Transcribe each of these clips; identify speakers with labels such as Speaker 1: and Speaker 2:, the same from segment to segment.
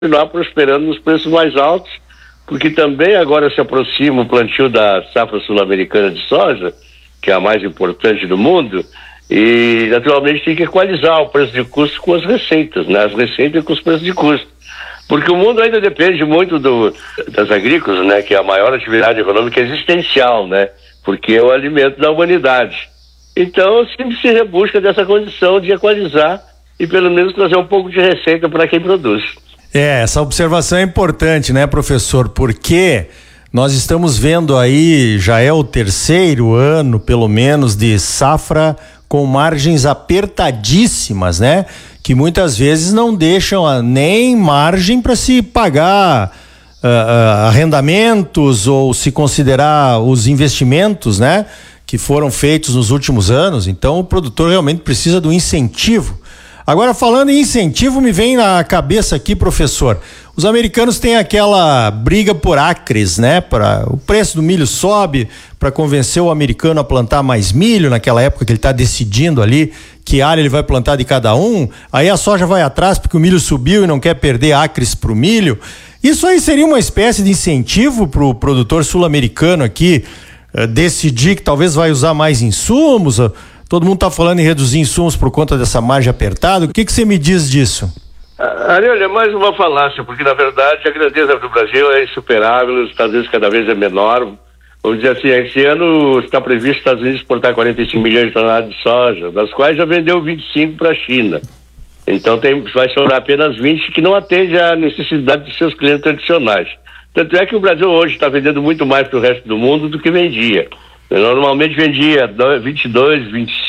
Speaker 1: continuar prosperando nos preços mais altos, porque também agora se aproxima o plantio da safra sul-americana de soja, que é a mais importante do mundo, e naturalmente tem que equalizar o preço de custo com as receitas, né? As receitas com os preços de custo. Porque o mundo ainda depende muito das agrícolas, né? Que é a maior atividade econômica existencial, né? Porque é o alimento da humanidade. Então sempre se rebusca dessa condição de equalizar e pelo menos trazer um pouco de receita para quem produz.
Speaker 2: Essa observação é importante, né, professor? Porque nós estamos vendo aí, já é o terceiro ano, pelo menos, de safra com margens apertadíssimas, né? Que muitas vezes não deixam nem margem para se pagar arrendamentos ou se considerar os investimentos, né? Que foram feitos nos últimos anos. Então o produtor realmente precisa do incentivo. Agora, falando em incentivo, me vem na cabeça aqui, professor, os americanos têm aquela briga por acres, né? O preço do milho sobe para convencer o americano a plantar mais milho naquela época que ele está decidindo ali que área ele vai plantar de cada um, aí a soja vai atrás porque o milho subiu e não quer perder acres para o milho. Isso aí seria uma espécie de incentivo para o produtor sul-americano aqui decidir que talvez vai usar mais insumos. Todo mundo está falando em reduzir insumos por conta dessa margem apertada. O que você me diz disso?
Speaker 1: Olha, é mais uma falácia, porque na verdade a grandeza do Brasil é insuperável, os Estados Unidos cada vez é menor. Vamos dizer assim, esse ano está previsto os Estados Unidos exportar 45 milhões de toneladas de soja, das quais já vendeu 25 para a China. Então vai sobrar apenas 20 que não atende à necessidade dos seus clientes tradicionais. Tanto é que o Brasil hoje está vendendo muito mais para o resto do mundo do que vendia. Normalmente vendia 22,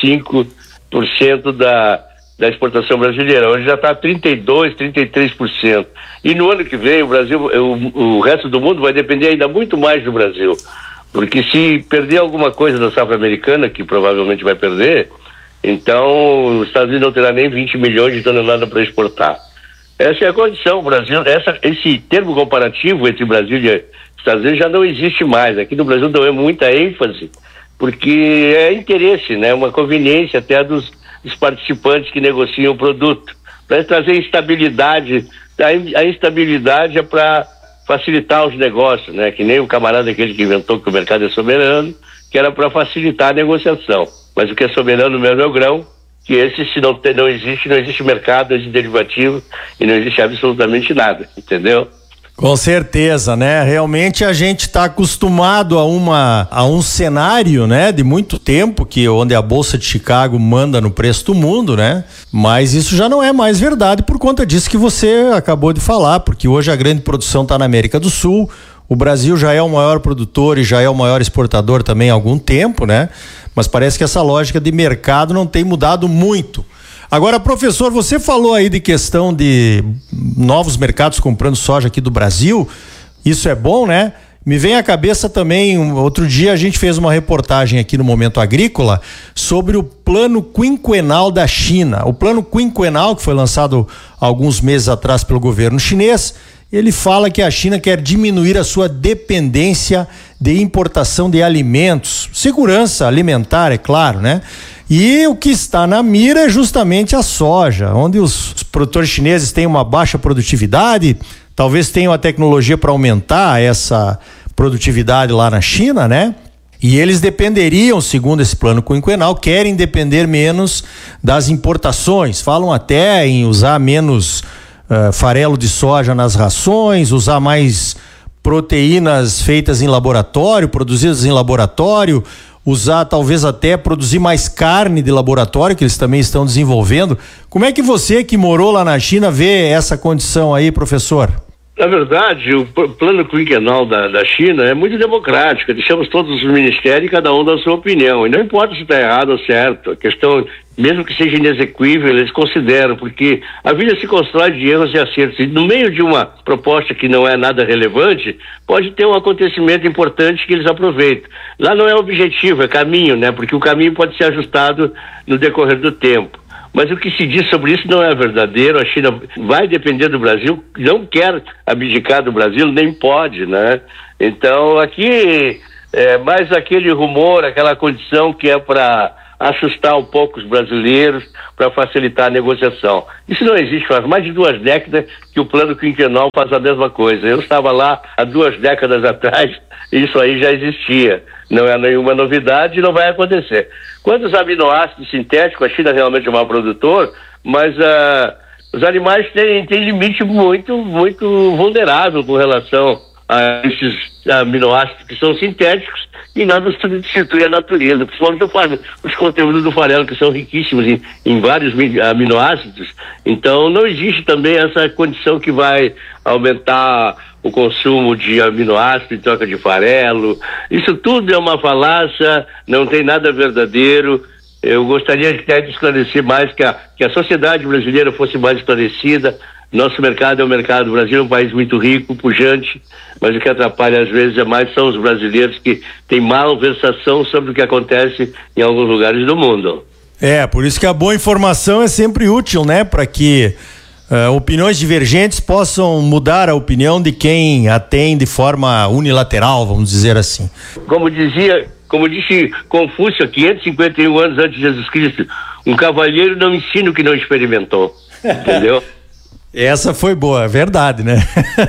Speaker 1: 25% da exportação brasileira. Hoje já está 32, 33%. E no ano que vem o resto do mundo vai depender ainda muito mais do Brasil. Porque se perder alguma coisa da safra americana, que provavelmente vai perder, então os Estados Unidos não terá nem 20 milhões de toneladas para exportar. Essa é a condição. O Brasil, esse termo comparativo entre Brasil e Estados Unidos já não existe mais. Aqui no Brasil deu muita ênfase, porque é interesse, né? Uma conveniência até dos participantes que negociam o produto, para trazer estabilidade. A instabilidade é para facilitar os negócios, né? Que nem o camarada aquele que inventou que o mercado é soberano, que era para facilitar a negociação. Mas o que é soberano mesmo é o grão, que esse se não existe mercado, não existe derivativo e não existe absolutamente nada, entendeu?
Speaker 2: Com certeza, né? Realmente a gente está acostumado a um cenário, né? De muito tempo, onde a Bolsa de Chicago manda no preço do mundo, né? Mas isso já não é mais verdade por conta disso que você acabou de falar, porque hoje a grande produção está na América do Sul, o Brasil já é o maior produtor e já é o maior exportador também há algum tempo, né? Mas parece que essa lógica de mercado não tem mudado muito. Agora, professor, você falou aí de questão de novos mercados comprando soja aqui do Brasil, isso é bom, né? Me vem à cabeça também, outro dia a gente fez uma reportagem aqui no Momento Agrícola sobre o plano quinquenal da China. O plano quinquenal, que foi lançado alguns meses atrás pelo governo chinês, ele fala que a China quer diminuir a sua dependência de importação de alimentos, segurança alimentar, é claro, né? E o que está na mira é justamente a soja, onde os produtores chineses têm uma baixa produtividade, talvez tenham a tecnologia para aumentar essa produtividade lá na China, né? E eles dependeriam, segundo esse plano quinquenal, querem depender menos das importações, falam até em usar menos farelo de soja nas rações, usar mais proteínas feitas em laboratório, produzidas em laboratório, usar talvez até produzir mais carne de laboratório, que eles também estão desenvolvendo. Como é que você que morou lá na China vê essa condição aí, professor?
Speaker 1: Na verdade, o plano quinquenal da China é muito democrático, deixamos todos os ministérios e cada um dá a sua opinião, e não importa se está errado ou certo, a questão, mesmo que seja inexequível, eles consideram, porque a vida se constrói de erros e acertos, e no meio de uma proposta que não é nada relevante, pode ter um acontecimento importante que eles aproveitam. Lá não é objetivo, é caminho, né? Porque o caminho pode ser ajustado no decorrer do tempo. Mas o que se diz sobre isso não é verdadeiro. A China vai depender do Brasil, não quer abdicar do Brasil, nem pode, né? Então aqui é mais aquele rumor, aquela condição que é para assustar um pouco os brasileiros, para facilitar a negociação. Isso não existe, faz mais de 2 décadas que o plano quinquenal faz a mesma coisa. Eu estava lá há 2 décadas atrás, isso aí já existia. Não é nenhuma novidade e não vai acontecer. Quanto aos aminoácidos sintéticos, a China realmente é o maior produtor, mas os animais têm limite muito vulnerável com relação a esses aminoácidos que são sintéticos e nada substitui a natureza, principalmente os conteúdos do farelo, que são riquíssimos em vários aminoácidos. Então não existe também essa condição que vai aumentar o consumo de aminoácidos em troca de farelo. Isso tudo é uma falácia, não tem nada verdadeiro. Eu gostaria de esclarecer mais, que a sociedade brasileira fosse mais esclarecida. Nosso mercado é o mercado, o Brasil é um país muito rico, pujante, mas o que atrapalha às vezes são os brasileiros que têm malversação sobre o que acontece em alguns lugares do mundo.
Speaker 2: Por isso que a boa informação é sempre útil, né? Para que opiniões divergentes possam mudar a opinião de quem a tem de forma unilateral, vamos dizer assim.
Speaker 1: Como disse Confúcio, há 551 anos antes de Jesus Cristo, um cavalheiro não ensina o que não experimentou, entendeu?
Speaker 2: Essa foi boa, é verdade, né?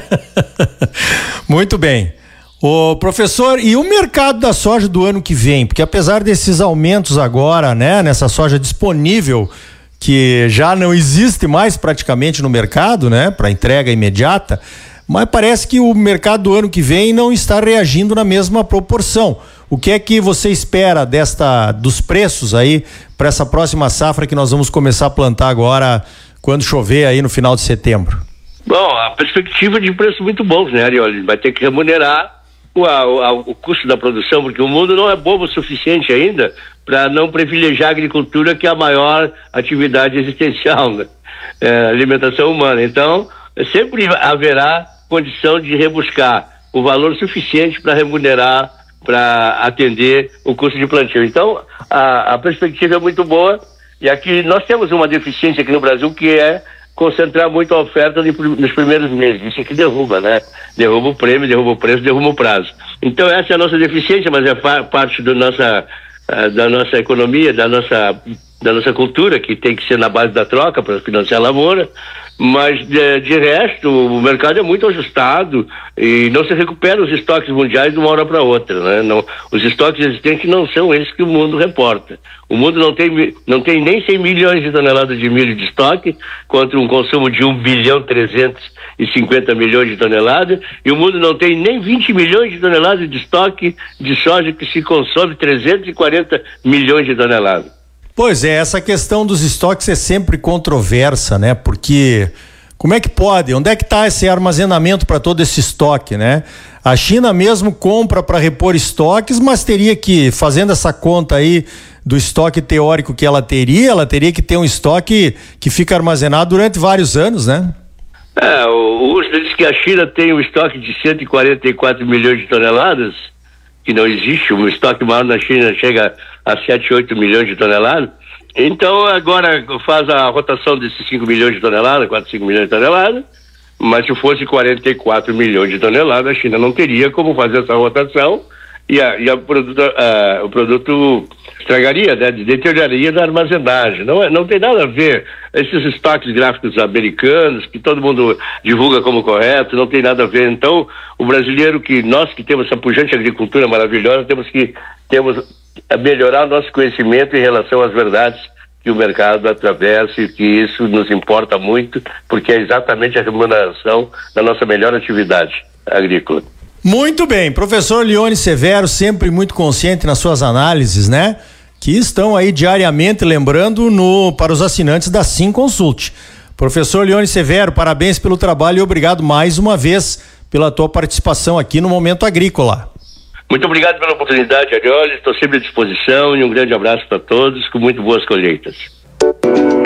Speaker 2: Muito bem. Ô, professor, e o mercado da soja do ano que vem? Porque apesar desses aumentos agora, né, nessa soja disponível, que já não existe mais praticamente no mercado, né, para entrega imediata, mas parece que o mercado do ano que vem não está reagindo na mesma proporção. O que é que você espera dos preços aí para essa próxima safra que nós vamos começar a plantar agora, quando chover aí no final de setembro?
Speaker 1: Bom, a perspectiva de preços muito bons, né, Arioli? Vai ter que remunerar o custo da produção, porque o mundo não é bobo o suficiente ainda para não privilegiar a agricultura, que é a maior atividade existencial, né? Alimentação humana. Então, sempre haverá condição de rebuscar o valor suficiente para remunerar, para atender o custo de plantio. Então, a perspectiva é muito boa. E aqui nós temos uma deficiência aqui no Brasil, que é concentrar muito a oferta nos primeiros meses. Isso aqui derruba, né? Derruba o prêmio, derruba o preço, derruba o prazo. Então essa é a nossa deficiência, mas é parte da nossa economia, da nossa cultura, que tem que ser na base da troca para financiar a lavoura. Mas de resto, o mercado é muito ajustado e não se recupera os estoques mundiais de uma hora para outra, né? Não, os estoques existentes não são esses que o mundo reporta. O mundo não tem nem 100 milhões de toneladas de milho de estoque, contra um consumo de 1.350 bilhões de toneladas, e o mundo não tem nem 20 milhões de toneladas de estoque de soja, que se consome 340 milhões de toneladas.
Speaker 2: Pois é, essa questão dos estoques é sempre controversa, né? Porque como é que pode? Onde é que está esse armazenamento para todo esse estoque, né? A China mesmo compra para repor estoques, mas teria que, fazendo essa conta aí do estoque teórico que ela teria que ter um estoque que fica armazenado durante vários anos, né?
Speaker 1: O USDA diz que a China tem um estoque de 144 milhões de toneladas, que não existe. O estoque maior na China chega a 7, 8 milhões de toneladas. Então agora faz a rotação desses 5 milhões de toneladas, 4, 5 milhões de toneladas, mas se fosse 44 milhões de toneladas, a China não teria como fazer essa rotação e o produto estragaria, né? Deterioraria da armazenagem. Não tem nada a ver. Esses estoques gráficos americanos, que todo mundo divulga como correto, não tem nada a ver. Então, o brasileiro, nós que temos essa pujante agricultura maravilhosa, temos a melhorar o nosso conhecimento em relação às verdades que o mercado atravessa, e que isso nos importa muito, porque é exatamente a remuneração da nossa melhor atividade agrícola.
Speaker 2: Muito bem, professor Leone Severo, sempre muito consciente nas suas análises, né? Que estão aí diariamente lembrando para os assinantes da Sim Consult. Professor Leone Severo, parabéns pelo trabalho e obrigado mais uma vez pela tua participação aqui no Momento Agrícola.
Speaker 1: Muito obrigado pela oportunidade, Arioli. Estou sempre à disposição, e um grande abraço para todos, com muito boas colheitas.